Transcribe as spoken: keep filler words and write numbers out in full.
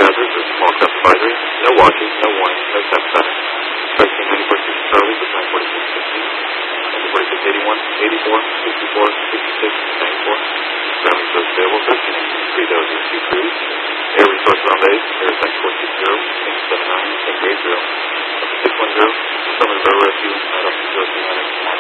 hazards or small craft advisory. No watches, no warnings, no test pattern. Taxi nine forty-six Charlie with nine forty-six fifteen. nine forty-six eighty-one, eighty-four, sixty-four, sixty-six, ninety-four. Ground resource available, thirteen eighteen, three thousand two cruise. Air resource ground base, air six four six zero, six seven nine, six eight zero. six one zero, Summers River Rescue, nine zero three nine.